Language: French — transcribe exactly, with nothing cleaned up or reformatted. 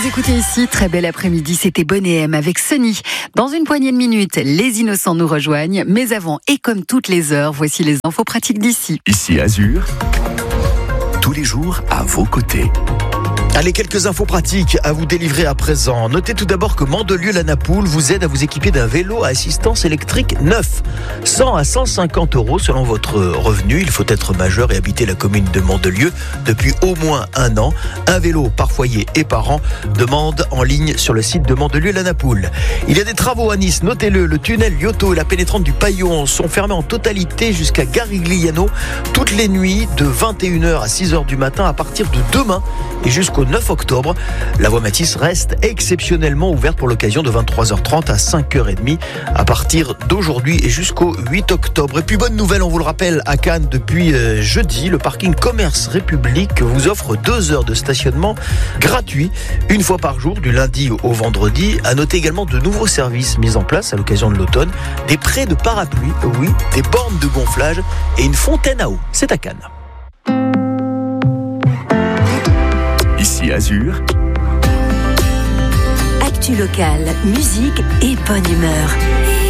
Vous écoutez ici, très bel après-midi, c'était Bonnet M avec Sunny. Dans une poignée de minutes, les innocents nous rejoignent, mais avant et comme toutes les heures, voici les infos pratiques d'ici. Ici Azur, tous les jours à vos côtés. Allez, quelques infos pratiques à vous délivrer à présent. Notez tout d'abord que Mandelieu-la-Napoule vous aide à vous équiper d'un vélo à assistance électrique neuf. cent à cent cinquante euros selon votre revenu. Il faut être majeur et habiter la commune de Mandelieu depuis au moins un an. Un vélo par foyer et par an. Demande en ligne sur le site de Mandelieu-la-Napoule. Il y a des travaux à Nice. Notez-le, le tunnel Lyoto et la pénétrante du Paillon sont fermés en totalité jusqu'à Garigliano toutes les nuits de vingt et une heures à six heures du matin à partir de demain et jusqu'au neuf octobre. La voie Matisse reste exceptionnellement ouverte pour l'occasion de vingt-trois heures trente à cinq heures trente à partir d'aujourd'hui et jusqu'au huit octobre. Et puis bonne nouvelle, on vous le rappelle, à Cannes depuis euh, jeudi, le parking Commerce République vous offre deux heures de stationnement gratuit une fois par jour du lundi au vendredi. À noter également de nouveaux services mis en place à l'occasion de l'automne, des prêts de parapluie, oui, des bornes de gonflage et une fontaine à eau. C'est à Cannes. Ici Azur, Actu locale, musique et bonne humeur.